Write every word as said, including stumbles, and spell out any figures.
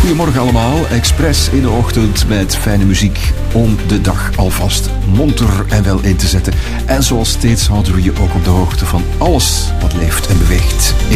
Goedemorgen allemaal, Express in de ochtend met fijne muziek om de dag alvast monter en wel in te zetten. En zoals steeds houden we je ook op de hoogte van alles wat leeft en beweegt